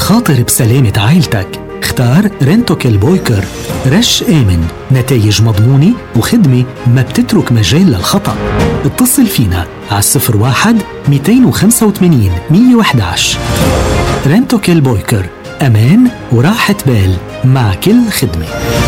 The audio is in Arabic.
خاطر بسلامة عائلتك. اختار رنتوكيل بويكر، رش آمن، نتائج مضمونة وخدمة ما بتترك مجال للخطأ. اتصل فينا على 01-285-111. رنتوكيل بويكر، أمان وراحة بال مع كل خدمة.